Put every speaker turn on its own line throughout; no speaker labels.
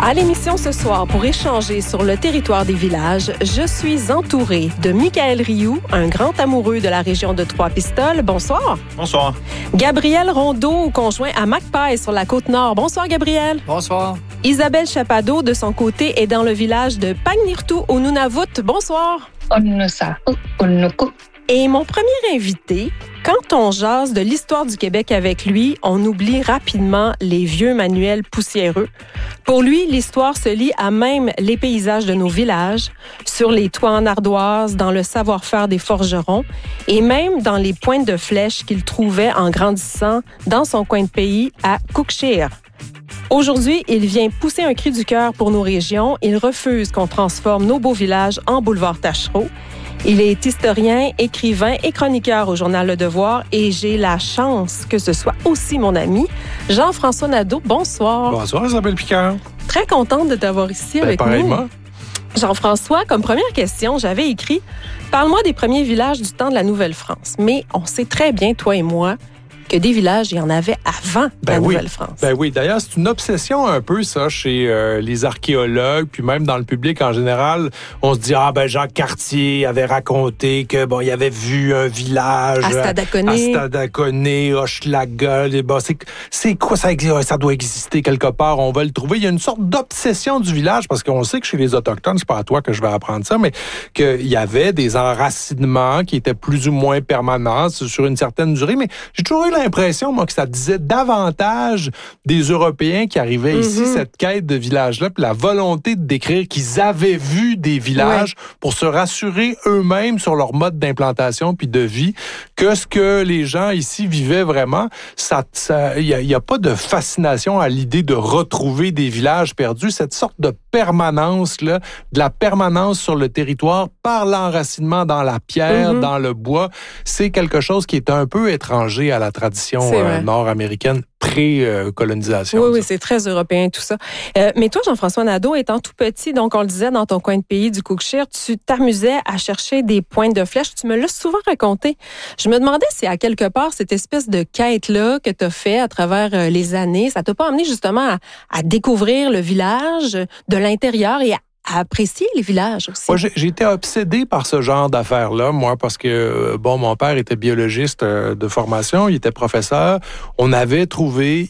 À l'émission ce soir, pour échanger sur le territoire des villages, je suis entourée de Michaël Rioux, un grand amoureux de la région de Trois-Pistoles. Bonsoir.
Bonsoir.
Gabriel Rondeau, conjoint à Macpay sur la Côte-Nord. Bonsoir, Gabriel.
Bonsoir.
Isabelle Chappado, de son côté, est dans le village de Pagnirtou au Nunavut. Bonsoir. Et mon premier invité, quand on jase de l'histoire du Québec avec lui, on oublie rapidement les vieux manuels poussiéreux. Pour lui, l'histoire se lie à même les paysages de nos villages, sur les toits en ardoise, dans le savoir-faire des forgerons et même dans les pointes de flèches qu'il trouvait en grandissant dans son coin de pays à Cookshire. Aujourd'hui, il vient pousser un cri du cœur pour nos régions. Il refuse qu'on transforme nos beaux villages en boulevard Tachereau. Il est historien, écrivain et chroniqueur au journal Le Devoir et j'ai la chance que ce soit aussi mon ami, Jean-François Nadeau. Bonsoir.
Bonsoir, Isabelle Picard.
Très contente de t'avoir ici avec
pareillement.
nous. Jean-François, comme première question, j'avais écrit « Parle-moi des premiers villages du temps de la Nouvelle-France ». Mais on sait très bien, toi et moi, que des villages, il y en avait avant la Nouvelle-France.
Ben oui, d'ailleurs, c'est une obsession un peu, ça, chez les archéologues, puis même dans le public en général. On se dit, Jacques Cartier avait raconté que, il avait vu un village...
À
Stadaconé, Hochelaga, c'est quoi ça? Ça doit exister quelque part, on va le trouver. Il y a une sorte d'obsession du village, parce qu'on sait que chez les Autochtones, c'est pas à toi que je vais apprendre ça, mais qu'il y avait des enracinements qui étaient plus ou moins permanents sur une certaine durée, mais j'ai toujours eu l'impression, moi, que ça disait davantage des Européens qui arrivaient ici, cette quête de village-là, puis la volonté de décrire qu'ils avaient vu des villages pour se rassurer eux-mêmes sur leur mode d'implantation puis de vie, que ce que les gens ici vivaient vraiment. Il y a pas de fascination à l'idée de retrouver des villages perdus, cette sorte de permanence-là, de la permanence sur le territoire par l'enracinement dans la pierre, dans le bois, c'est quelque chose qui est un peu étranger à la tradition nord-américaine pré-colonisation.
Oui, c'est très européen tout ça. Mais toi, Jean-François Nadeau, étant tout petit, donc on le disait, dans ton coin de pays du Cookshire, tu t'amusais à chercher des pointes de flèches. Tu me l'as souvent raconté. Je me demandais si à quelque part, cette espèce de quête-là que tu as fait à travers les années, ça t'a pas amené justement à découvrir le village de l'intérieur et à apprécier les villages aussi.
Moi, j'ai été obsédé par ce genre d'affaires-là, moi, parce que, mon père était biologiste de formation, il était professeur. Il avait trouvé,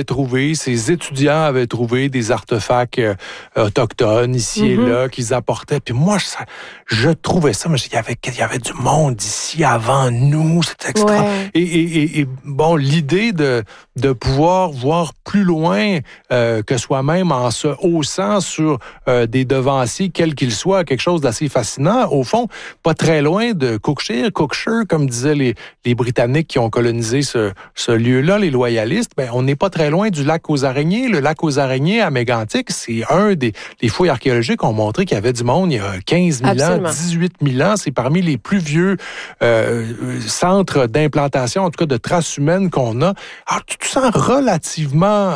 ses étudiants avaient trouvé des artefacts autochtones ici et là qu'ils apportaient. Puis moi, je trouvais ça, mais il y avait du monde ici avant nous, c'était extra.
Ouais.
Et l'idée de pouvoir voir plus loin que soi-même en se haussant sur des devanciers, quels qu'ils soient, quelque chose d'assez fascinant. Au fond, pas très loin de Cookshire, comme disaient les Britanniques qui ont colonisé ce lieu-là, les loyalistes, on n'est pas très loin du lac aux araignées. Le lac aux araignées à Mégantic, c'est un des... Les fouilles archéologiques ont montré qu'il y avait du monde il y a 15 000 ans, 18 000 ans. C'est parmi les plus vieux centres d'implantation, en tout cas de traces humaines qu'on a. Alors, tu te sens relativement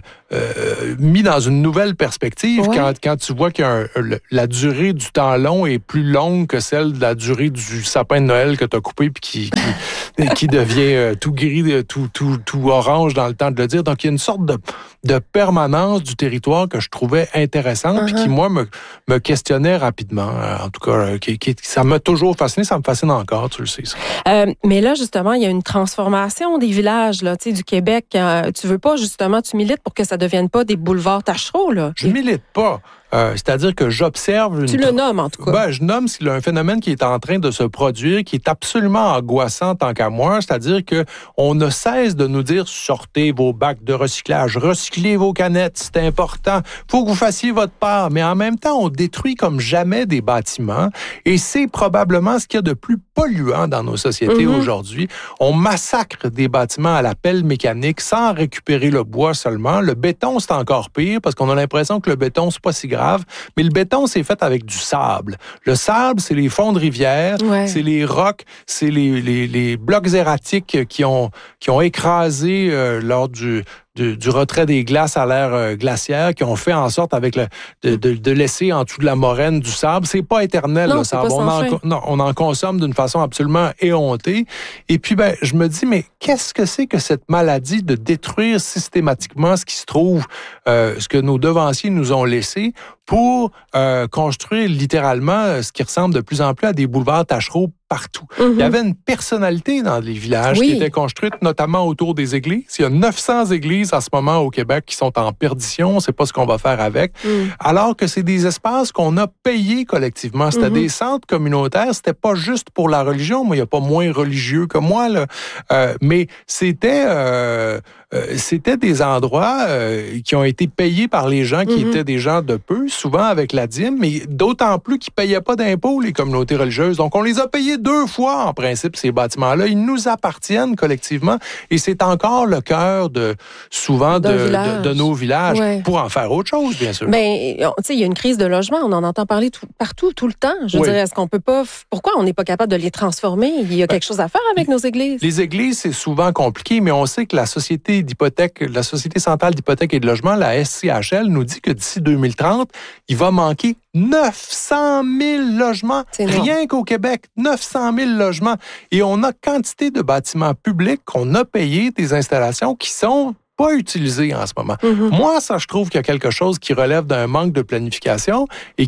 mis dans une nouvelle perspective quand tu vois que la durée du temps long est plus longue que celle de la durée du sapin de Noël que tu as coupé puis qui devient tout gris, tout orange dans le temps de le dire. Donc, il y a une sorte de permanence du territoire que je trouvais intéressante puis qui, moi, me questionnait rapidement. En tout cas, ça m'a toujours fasciné, ça me fascine encore, tu le sais. Ça.
Mais là, justement, il y a une transformation des villages là, du Québec. Tu veux pas, justement, tu milites pour que ça devienne pas des boulevards Tachereau, là?
Je milite pas. C'est-à-dire que j'observe...
Tu le nommes, en tout cas.
Je nomme s'il y a un phénomène qui est en train de se produire, qui est absolument angoissant tant qu'à moi, c'est-à-dire que on ne cesse de nous dire « Sortez vos bacs de recyclage, recyclez vos canettes, c'est important, faut que vous fassiez votre part. » Mais en même temps, on détruit comme jamais des bâtiments et c'est probablement ce qu'il y a de plus polluant dans nos sociétés aujourd'hui. On massacre des bâtiments à la pelle mécanique sans récupérer le bois seulement. Le béton, c'est encore pire parce qu'on a l'impression que le béton, c'est pas si grave. Mais le béton, c'est fait avec du sable. Le sable, c'est les fonds de rivière, c'est les rocs, c'est les blocs erratiques qui ont écrasé lors du du retrait des glaces à l'ère glaciaire qui ont fait en sorte avec de laisser en dessous de la moraine du sable. C'est pas éternel,
non,
le sable. On en consomme d'une façon absolument éhontée. Et puis, je me dis, mais qu'est-ce que c'est que cette maladie de détruire systématiquement ce qui se trouve, ce que nos devanciers nous ont laissé pour construire littéralement ce qui ressemble de plus en plus à des boulevards tachereaux partout. Mm-hmm. Il y avait une personnalité dans les villages qui était construite notamment autour des églises. Il y a 900 églises en ce moment au Québec qui sont en perdition. On ne sait pas ce qu'on va faire avec. Alors que c'est des espaces qu'on a payés collectivement. C'était des centres communautaires. C'était pas juste pour la religion. Moi, il n'y a pas moins religieux que moi, là. Mais c'était des endroits qui ont été payés par les gens qui étaient des gens de peu, souvent avec la dîme, mais d'autant plus qu'ils ne payaient pas d'impôts, les communautés religieuses. Donc, on les a payés 2 fois, en principe, ces bâtiments-là. Ils nous appartiennent collectivement et c'est encore le cœur souvent de nos villages pour en faire autre chose, bien sûr.
Mais, tu sais, il y a une crise de logement. On en entend parler partout, tout le temps. Je veux dire, est-ce qu'on peut pas... Pourquoi on n'est pas capable de les transformer? Il y a quelque chose à faire avec nos églises.
Les églises, c'est souvent compliqué, mais on sait que la Société centrale d'hypothèque et de logement, la SCHL, nous dit que d'ici 2030, il va manquer 900 000 logements. Rien qu'au Québec, 900 000 logements. Et on a quantité de bâtiments publics qu'on a payés, des installations qui sont pas utilisés en ce moment. Moi, ça, je trouve qu'il y a quelque chose qui relève d'un manque de planification et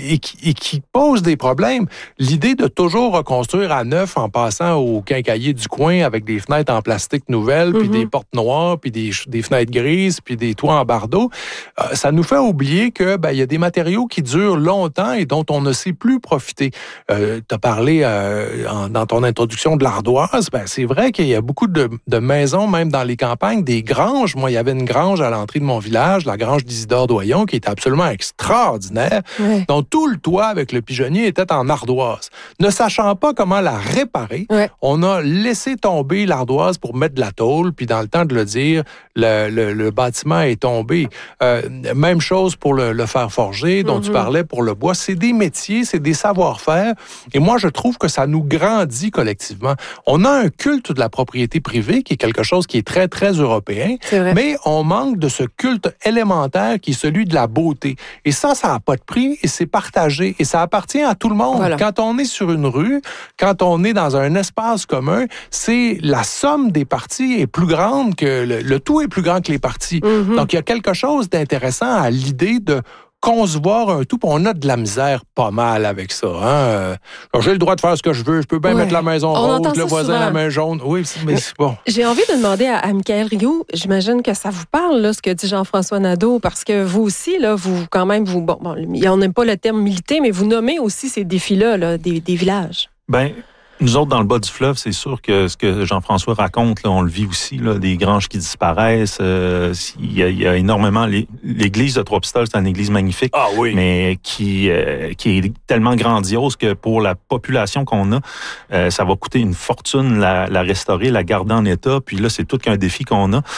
qui pose des problèmes. L'idée de toujours reconstruire à neuf en passant au quincaillier du coin avec des fenêtres en plastique nouvelles, puis des portes noires, puis des fenêtres grises, puis des toits en bardeaux, ça nous fait oublier que il y a des matériaux qui durent longtemps et dont on ne sait plus profiter. Tu as parlé dans ton introduction de l'ardoise. C'est vrai qu'il y a beaucoup de maisons, même dans les campagnes, des grandes. Moi, il y avait une grange à l'entrée de mon village, la grange d'Isidore Doyon, qui était absolument extraordinaire, dont tout le toit avec le pigeonnier était en ardoise. Ne sachant pas comment la réparer, on a laissé tomber l'ardoise pour mettre de la tôle, puis dans le temps de le dire, le bâtiment est tombé. Même chose pour le fer forgé, dont tu parlais pour le bois. C'est des métiers, c'est des savoir-faire, et moi, je trouve que ça nous grandit collectivement. On a un culte de la propriété privée, qui est quelque chose qui est très, très européen, mais on manque de ce culte élémentaire qui est celui de la beauté. Et ça n'a pas de prix et c'est partagé. Et ça appartient à tout le monde. Voilà. Quand on est sur une rue, quand on est dans un espace commun, c'est la somme des parties est plus grande que... Le tout est plus grand que les parties. Donc, il y a quelque chose d'intéressant à l'idée de concevoir un tout, puis on a de la misère pas mal avec ça. Hein? J'ai le droit de faire ce que je veux. Je peux bien mettre la maison rose, le voisin la main jaune. Oui, mais c'est bon.
J'ai envie de demander à Michaël Rioux, j'imagine que ça vous parle, là, ce que dit Jean-François Nadeau, parce que vous aussi, là, on n'aime pas le terme militer, mais vous nommez aussi ces défis-là, là, des villages.
Nous autres, dans le bas du fleuve, c'est sûr que ce que Jean-François raconte, là, on le vit aussi, là, des granges qui disparaissent. Il y a énormément... L'église de Trois-Pistoles, c'est une église magnifique, mais qui est tellement grandiose que pour la population qu'on a, ça va coûter une fortune la restaurer, la garder en état. Puis là, c'est tout qu'un défi qu'on a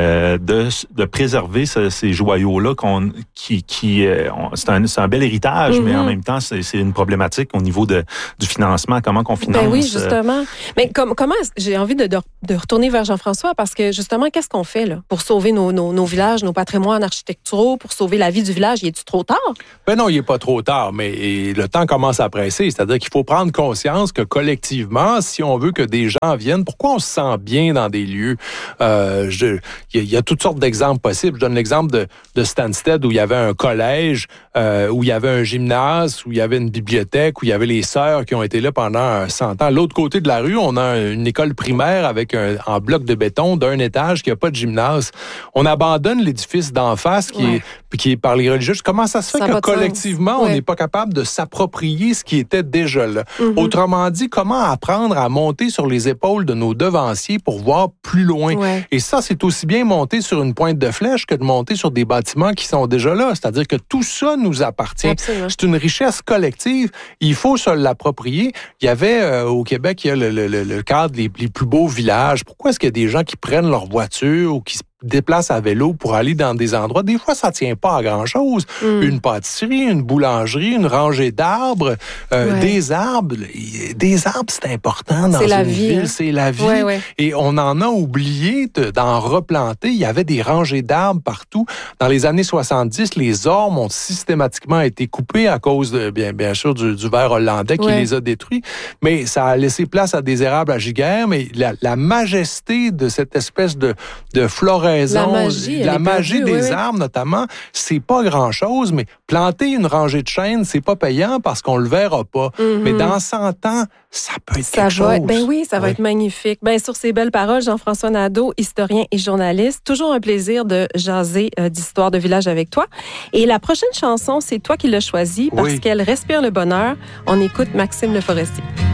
de préserver ces joyaux-là. C'est un bel héritage, mais en même temps, c'est une problématique au niveau du financement. Comment qu'on finance?
Oui, justement. Mais comment j'ai envie de retourner vers Jean-François parce que justement, qu'est-ce qu'on fait là pour sauver nos villages, nos patrimoines architecturaux, pour sauver la vie du village? Il est-tu trop tard?
Non, il n'est pas trop tard, mais le temps commence à presser. C'est-à-dire qu'il faut prendre conscience que collectivement, si on veut que des gens viennent, pourquoi on se sent bien dans des lieux? Il y a toutes sortes d'exemples possibles. Je donne l'exemple de Stansted où il y avait un collège, où il y avait un gymnase, où il y avait une bibliothèque, où il y avait les sœurs qui ont été là pendant 100 ans. À l'autre côté de la rue, on a une école primaire avec en bloc de béton d'un étage qui n'a pas de gymnase. On abandonne l'édifice d'en face qui est par les religieux. Comment ça se fait que collectivement, on n'est pas capable de s'approprier ce qui était déjà là? Autrement dit, comment apprendre à monter sur les épaules de nos devanciers pour voir plus loin? Et ça, c'est aussi bien monter sur une pointe de flèche que de monter sur des bâtiments qui sont déjà là. C'est-à-dire que tout ça nous appartient. Absolument. C'est une richesse collective. Il faut se l'approprier. Il y avait au Québec, il y a le cadre des plus beaux villages. Pourquoi est-ce qu'il y a des gens qui prennent leur voiture ou qui se déplacent à vélo pour aller dans des endroits. Des fois, ça tient pas à grand-chose. Une pâtisserie, une boulangerie, une rangée d'arbres, des arbres. Des arbres, c'est important dans une ville. C'est la vie. Ouais. Et on en a oublié d'en replanter. Il y avait des rangées d'arbres partout. Dans les années 70, les ormes ont systématiquement été coupés à cause, bien sûr, du ver hollandais qui les a détruits. Mais ça a laissé place à des érables à giguère. Mais la majesté de cette espèce de floraison, la magie des arbres notamment, c'est pas grand-chose, mais planter une rangée de chênes, c'est pas payant parce qu'on le verra pas. Mais dans 100 ans, ça peut être quelque chose.
Ben oui, ça va être magnifique. Ben sur ces belles paroles, Jean-François Nadeau, historien et journaliste, toujours un plaisir de jaser d'histoire de village avec toi. Et la prochaine chanson, c'est toi qui l'as choisie parce qu'elle respire le bonheur. On écoute Maxime Le Forestier.